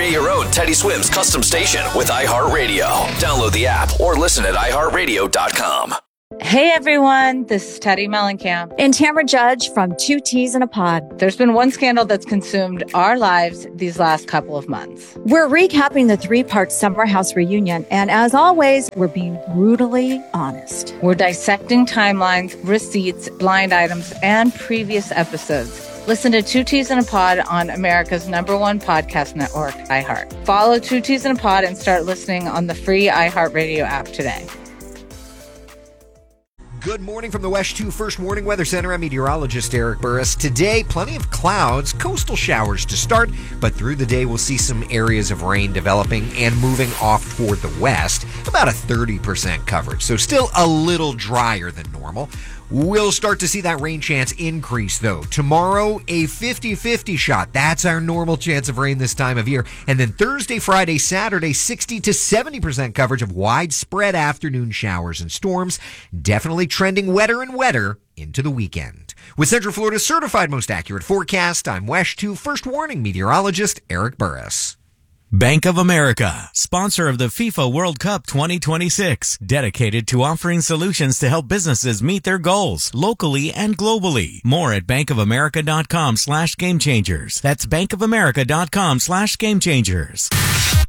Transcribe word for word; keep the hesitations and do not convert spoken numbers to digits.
Create your own Teddy Swims custom station with iHeartRadio. Download the app or listen at i heart radio dot com. Hey everyone, this is Teddy Mellencamp and Tamara Judge from Two Teas in a Pod. There's been one scandal that's consumed our lives these last couple of months. We're recapping the three-part Summer House reunion, and as always, we're being brutally honest. We're dissecting timelines, receipts, blind items, and previous episodes. Listen to Two Teas in a Pod on America's number one podcast network, iHeart. Follow Two Teas in a Pod and start listening on the free iHeartRadio app today. Good morning from the Wesh two First Warning Weather Center. I'm meteorologist Eric Burris. Today, plenty of clouds, coastal showers to start, but through the day we'll see some areas of rain developing and moving off toward the west, about a thirty percent coverage, so still a little drier than normal. We'll start to see that rain chance increase, though. Tomorrow, a fifty-fifty shot. That's our normal chance of rain this time of year. And then Thursday, Friday, Saturday, sixty to seventy percent coverage of widespread afternoon showers and storms. Definitely trending wetter and wetter into the weekend. With Central Florida's certified most accurate forecast, I'm Wesh two First Warning meteorologist Eric Burris. Bank of America, sponsor of the FIFA World Cup twenty twenty-six, dedicated to offering solutions to help businesses meet their goals locally and globally. More at bankofamerica.com slash game changers. That's bankofamerica.com slash game changers.